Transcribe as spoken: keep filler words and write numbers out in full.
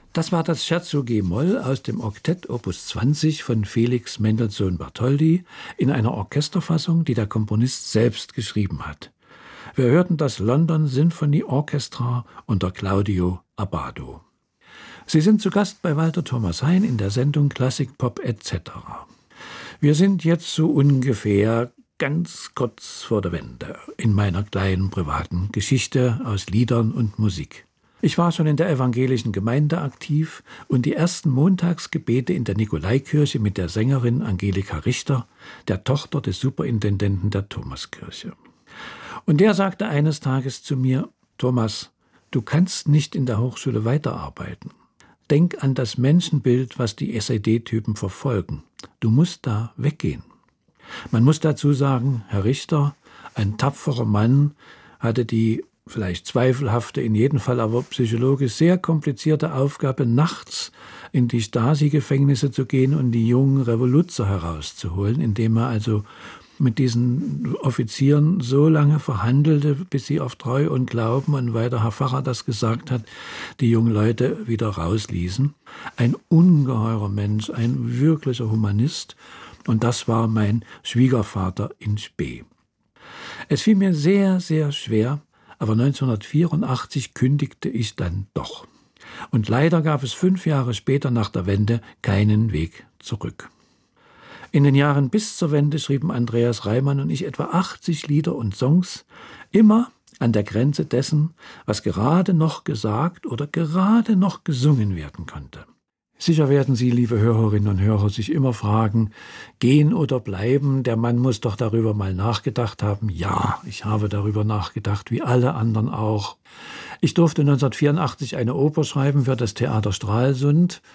Das war das Scherzo G-Moll aus dem Oktett Opus zwanzig von Felix Mendelssohn Bartholdy in einer Orchesterfassung, die der Komponist selbst geschrieben hat. Wir hörten das London Symphony Orchestra unter Claudio Abbado. Sie sind zu Gast bei Walter Thomas Hein in der Sendung Klassik Pop et cetera. Wir sind jetzt so ungefähr ganz kurz vor der Wende in meiner kleinen privaten Geschichte aus Liedern und Musik. Ich war schon in der evangelischen Gemeinde aktiv und die ersten Montagsgebete in der Nikolaikirche mit der Sängerin Angelika Richter, der Tochter des Superintendenten der Thomaskirche. Und der sagte eines Tages zu mir: Thomas, du kannst nicht in der Hochschule weiterarbeiten. Denk an das Menschenbild, was die S E D-Typen verfolgen. Du musst da weggehen. Man muss dazu sagen, Herr Richter, ein tapferer Mann, hatte die vielleicht zweifelhafte, in jedem Fall aber psychologisch sehr komplizierte Aufgabe, nachts in die Stasi-Gefängnisse zu gehen und die jungen Revoluzer herauszuholen, indem er also mit diesen Offizieren so lange verhandelte, bis sie auf Treu und Glauben, und weiter Herr Pfarrer das gesagt hat, die jungen Leute wieder rausließen. Ein ungeheurer Mensch, ein wirklicher Humanist, und das war mein Schwiegervater in Spee. Es fiel mir sehr, sehr schwer, aber neunzehnhundertvierundachtzig kündigte ich dann doch. Und leider gab es fünf Jahre später nach der Wende keinen Weg zurück. In den Jahren bis zur Wende schrieben Andreas Reimann und ich etwa achtzig Lieder und Songs, immer an der Grenze dessen, was gerade noch gesagt oder gerade noch gesungen werden konnte. Sicher werden Sie, liebe Hörerinnen und Hörer, sich immer fragen, gehen oder bleiben, der Mann muss doch darüber mal nachgedacht haben. Ja, ich habe darüber nachgedacht, wie alle anderen auch. Ich durfte neunzehnhundertvierundachtzig eine Oper schreiben für das Theater Stralsund.